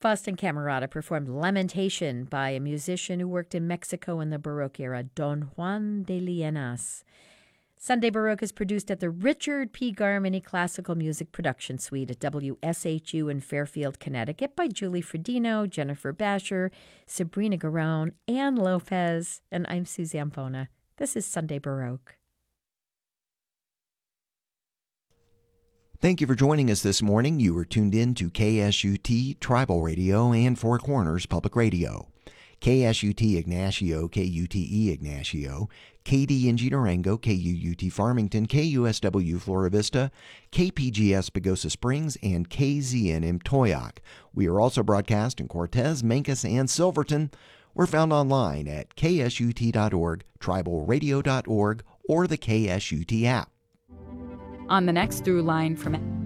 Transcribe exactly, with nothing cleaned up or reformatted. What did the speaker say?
Boston Camerata performed Lamentation by a musician who worked in Mexico in the Baroque era, Don Juan de Lienas. Sunday Baroque is produced at the Richard P. Garmany Classical Music Production Suite at W S H U in Fairfield, Connecticut by Julie Fredino, Jennifer Basher, Sabrina Garone, Ann Lopez, and I'm Suzanne Bona. This is Sunday Baroque. Thank you for joining us this morning. You are tuned in to K S U T Tribal Radio and Four Corners Public Radio. K S U T Ignacio, K U T E Ignacio, K D N G Durango, K U U T Farmington, K U S W Flora Vista, K P G S Pagosa Springs, and K Z N M Toyoak. We are also broadcast in Cortez, Mancos, and Silverton. We're found online at K S U T dot org, tribal radio dot org, or the K S U T app. On the next through line from